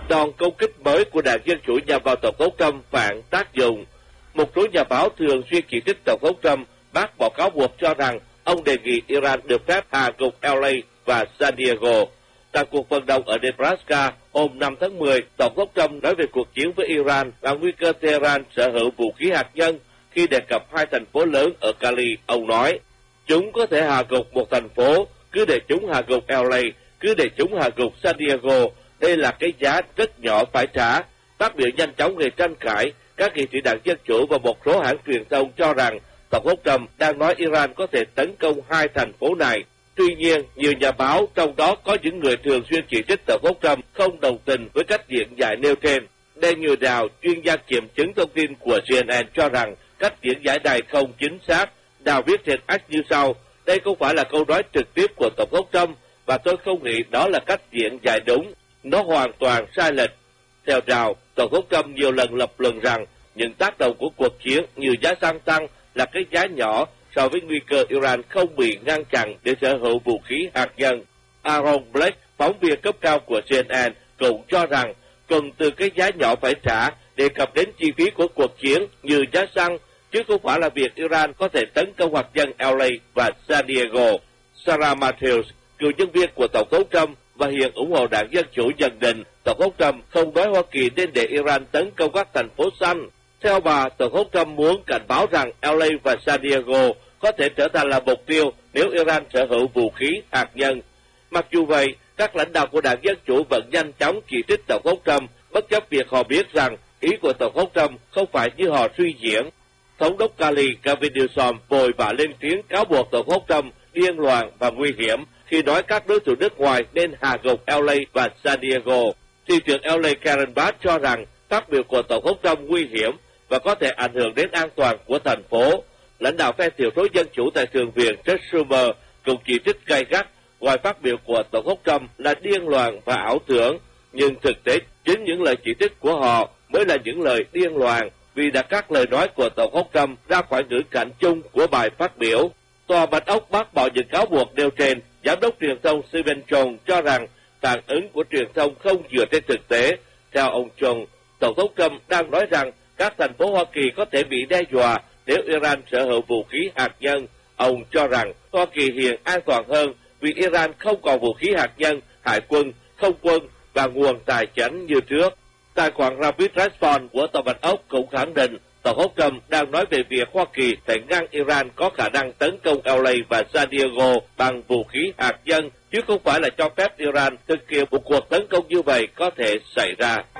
Đòn công kích mới của đảng Dân Chủ nhằm vào Tổng thống Trump phản tác dụng. Một số nhà báo thường xuyên chỉ trích Tổng thống Trump bác bỏ cáo buộc cho rằng ông đề nghị Iran được phép hạ gục LA và San Diego. Tại cuộc vận động ở Nebraska hôm 5 tháng 10, Tổng thống Trump nói về cuộc chiến với Iran và nguy cơ Tehran sở hữu vũ khí hạt nhân. Khi đề cập hai thành phố lớn ở Cali, ông nói, chúng có thể hạ gục một thành phố, cứ để chúng hạ gục LA, cứ để chúng hạ gục San Diego. Đây là cái giá rất nhỏ phải trả. Phát biểu nhanh chóng gây tranh cãi, các nghị sĩ đảng Dân Chủ và một số hãng truyền thông cho rằng Tổng thống Trump đang nói Iran có thể tấn công hai thành phố này. Tuy nhiên, nhiều nhà báo, trong đó có những người thường xuyên chỉ trích Tổng thống Trump, không đồng tình với cách diễn giải nêu trên. Daniel Dow, chuyên gia kiểm chứng thông tin của CNN cho rằng cách diễn giải này không chính xác. Dow viết trên X như sau, đây không phải là câu nói trực tiếp của Tổng thống Trump, và tôi không nghĩ đó là cách diễn giải đúng. Nó hoàn toàn sai lệch. Theo Dow, Tổng thống Trump nhiều lần lập luận rằng những tác động của cuộc chiến như giá xăng tăng là cái giá nhỏ so với nguy cơ Iran không bị ngăn chặn để sở hữu vũ khí hạt nhân. Aaron Blake, phóng viên cấp cao của CNN, cũng cho rằng cần từ cái giá nhỏ phải trả đề cập đến chi phí của cuộc chiến như giá xăng, chứ không phải là việc Iran có thể tấn công hạt nhân LA và San Diego. Sarah Matthews, cựu nhân viên của Tổng thống Trump và hiện ủng hộ đảng Dân Chủ, nhận định Tổng thống Trump không nói Hoa Kỳ nên để Iran tấn công các thành phố xanh. Theo bà, Tổng thống Trump muốn cảnh báo rằng LA và San Diego có thể trở thành là mục tiêu nếu Iran sở hữu vũ khí hạt nhân. Mặc dù vậy, các lãnh đạo của đảng Dân Chủ vẫn nhanh chóng chỉ trích Tổng thống Trump, bất chấp việc họ biết rằng ý của Tổng thống Trump không phải như họ suy diễn. Thống đốc Cali Gavin Newsom vội vã lên tiếng cáo buộc Tổng thống Trump điên loạn và nguy hiểm khi nói các đối thủ nước ngoài nên hạ gục LA và San Diego. Thị trưởng LA Karen Bass cho rằng phát biểu của Tổng thống Trump nguy hiểm và có thể ảnh hưởng đến an toàn của thành phố. Lãnh đạo phe thiểu số Dân Chủ tại Thượng viện Chuck Schumer cũng chỉ trích gay gắt ngoài phát biểu của Tổng thống Trump là điên loạn và ảo tưởng, nhưng thực tế chính những lời chỉ trích của họ mới là những lời điên loạn vì đã các lời nói của Tổng thống Trump ra khỏi ngữ cảnh chung của bài phát biểu. Tòa Bạch Ốc bác bỏ những cáo buộc nêu trên. Giám đốc truyền thông Stephen Jones cho rằng phản ứng của truyền thông không dựa trên thực tế. Theo ông Jones, Tổng thống Trump đang nói rằng các thành phố Hoa Kỳ có thể bị đe dọa nếu Iran sở hữu vũ khí hạt nhân. Ông cho rằng Hoa Kỳ hiện an toàn hơn vì Iran không còn vũ khí hạt nhân, hải quân, không quân và nguồn tài chính như trước. Tài khoản Rapid Response của Tòa Bạch Ốc cũng khẳng định Tổng thống Trump đang nói về việc Hoa Kỳ phải ngăn Iran có khả năng tấn công LA và San Diego bằng vũ khí hạt nhân, chứ không phải là cho phép Iran thực hiện một cuộc tấn công như vậy có thể xảy ra.